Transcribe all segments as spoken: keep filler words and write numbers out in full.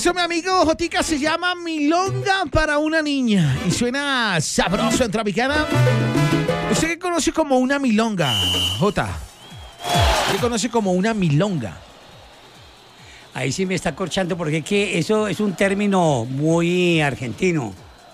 Eso, mi amigo Jotica, se llama Milonga para una niña y suena sabroso en Tropicana. ¿Usted qué conoce como una milonga, Jota? ¿Qué conoce como una milonga? Ahí sí me está corchando porque es que eso es un término muy argentino.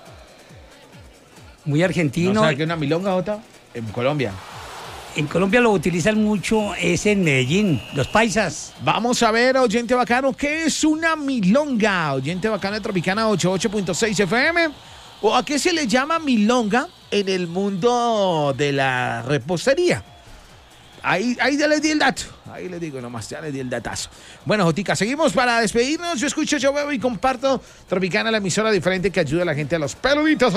Muy argentino. ¿No sabe qué es una milonga, Jota? En Colombia. En Colombia lo utilizan mucho, es en Medellín, los paisas. Vamos a ver, oyente bacano, ¿qué es una milonga? Oyente bacano de Tropicana ochenta y ocho punto seis F M. ¿O a qué se le llama milonga en el mundo de la repostería? Ahí, ahí ya les di el dato. Ahí les digo nomás, ya les di el datazo. Bueno, Jotica, seguimos para despedirnos. Yo escucho, yo veo y comparto Tropicana, la emisora diferente que ayuda a la gente a los peluditos,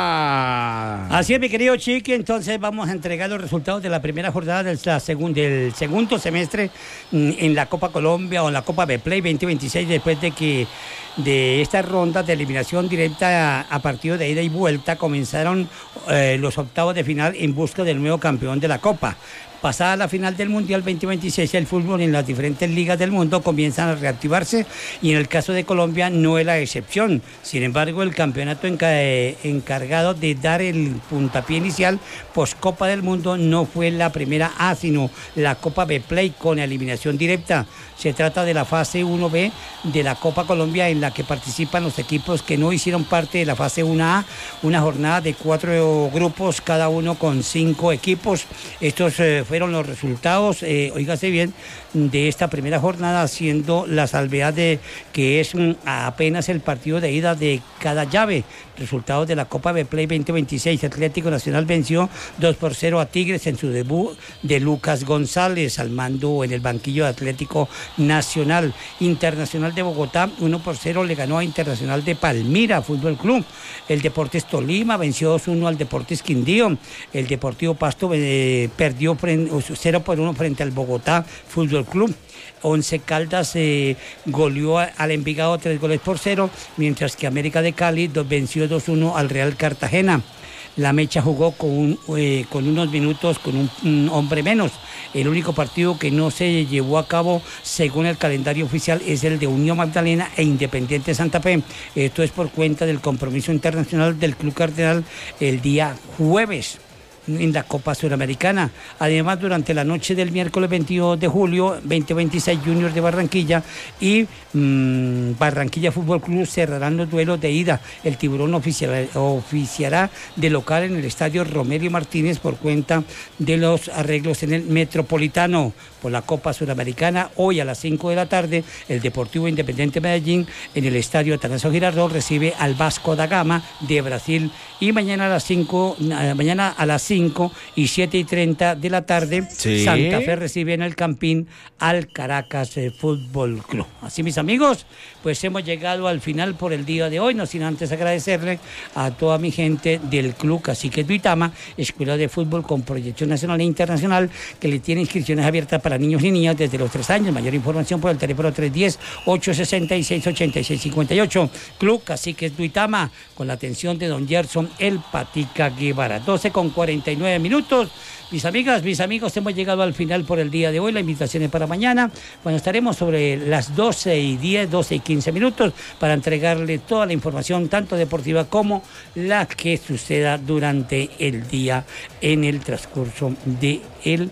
Jota. Así es, mi querido Chiqui. Entonces vamos a entregar los resultados de la primera jornada del, la segun, del segundo semestre en la Copa Colombia o en la Copa Betplay veinte veintiséis, después de que de esta ronda de eliminación directa a, a partido de ida y vuelta comenzaron eh, los octavos de final en busca del nuevo campeón de la Copa. Pasada la final del Mundial veinte veintiséis, el fútbol en las diferentes ligas del mundo comienzan a reactivarse y en el caso de Colombia no es la excepción. Sin embargo, el campeonato enca- encargado de dar el puntapié inicial post Copa del Mundo no fue la primera A, sino la Copa Betplay con eliminación directa. Se trata de la fase uno B de la Copa Colombia, en la que participan los equipos que no hicieron parte de la fase uno A, una jornada de cuatro grupos, cada uno con cinco equipos. Estos eh, fueron los resultados, eh, oígase bien, de esta primera jornada, haciendo la salvedad de que es mm, apenas el partido de ida de cada llave. Resultados de la Copa Betplay veinte veintiséis, Atlético Nacional venció dos por cero a Tigres en su debut de Lucas González al mando en el banquillo de Atlético Nacional. Internacional de Bogotá uno por cero le ganó a Internacional de Palmira Fútbol Club. El Deportes Tolima venció dos uno al Deportes Quindío. El Deportivo Pasto eh, perdió cero por uno frente al Bogotá Fútbol Club. Once Caldas eh, goleó al Envigado tres goles por cero, mientras que América de Cali venció dos uno al Real Cartagena. La Mecha jugó con, un, eh, con unos minutos con un, un hombre menos. El único partido que no se llevó a cabo según el calendario oficial es el de Unión Magdalena e Independiente Santa Fe. Esto es por cuenta del compromiso internacional del Club Cardenal el día jueves en la Copa Suramericana. Además, durante la noche del miércoles veintidós de julio, veinte veintiséis, Junior de Barranquilla y mmm, Barranquilla Fútbol Club cerrarán los duelos de ida. El Tiburón oficial, oficiará de local en el estadio Romelio Martínez por cuenta de los arreglos en el Metropolitano. Por la Copa Suramericana, hoy a las cinco de la tarde, el Deportivo Independiente Medellín en el estadio Atanasio Girardot recibe al Vasco da Gama de Brasil, y mañana a las cinco, mañana a las cinco y siete y treinta de la tarde, ¿sí?, Santa Fe recibe en el Campín al Caracas eh, Fútbol Club. Así, mis amigos, pues hemos llegado al final por el día de hoy, no sin antes agradecerle a toda mi gente del Club Caciques Duitama, escuela de fútbol con proyección nacional e internacional, que le tiene inscripciones abiertas para niños y niñas desde los tres años. Mayor información por el teléfono tres uno cero, ocho seis seis, ocho seis cinco ocho. Club Caciques Duitama, con la atención de don Gerson El Patica Guevara. doce con cuarenta y nueve minutos. Mis amigas, mis amigos, hemos llegado al final por el día de hoy. La invitación es para mañana, cuando estaremos sobre las doce y diez, doce y quince minutos, para entregarle toda la información, tanto deportiva como la que suceda durante el día en el transcurso de el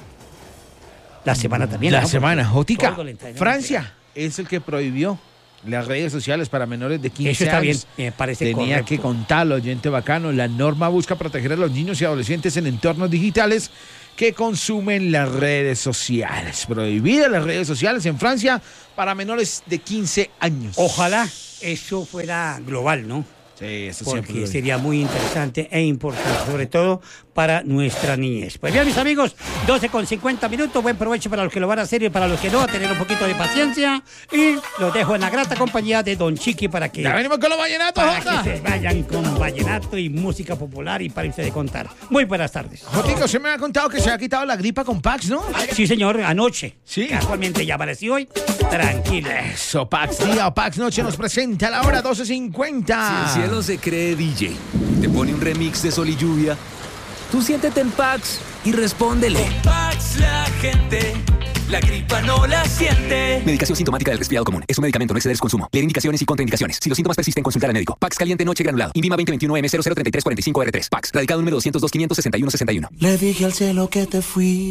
la semana también. La ¿no? semana, Jotica. Francia es el que prohibió las redes sociales para menores de quince Eso está años. bien, me parece Tenía correcto. que contarlo, oyente bacano. La norma busca proteger a los niños y adolescentes en entornos digitales que consumen las redes sociales. Prohibidas las redes sociales en Francia para menores de quince años. Ojalá eso fuera global, ¿no? Sí, eso Porque siempre sería muy interesante e importante, sobre todo para nuestra niñez. Pues bien, mis amigos, doce con cincuenta minutos, buen provecho para los que lo van a hacer y para los que no, a tener un poquito de paciencia, y los dejo en la grata compañía de Don Chiqui para que... Ya venimos con los vallenatos, Para Jota. que se vayan con vallenato y música popular y para usted de contar. Muy buenas tardes. Jotico, se me ha contado que se ha quitado la gripa con Pax, ¿no? Sí, señor, anoche. Sí. Casualmente ya apareció hoy. Tranquilo. Eso, Pax Día o Pax Noche nos presenta a la hora doce cincuenta. Si el cielo se cree D J, te pone un remix de Sol y Lluvia, tú siéntete en Pax y respóndele. Con Pax la gente la gripa no la siente. Medicación sintomática del resfriado común. Es un medicamento, no exceder su consumo. Leer indicaciones y contraindicaciones. Si los síntomas persisten, consultar al médico. Pax caliente noche granulado. Invima veinte veintiuno M cero cero treinta y tres cuarenta y cinco R tres. Pax. Radicado número doscientos dos quinientos sesenta y uno sesenta y uno. Le dije al cielo que te fui.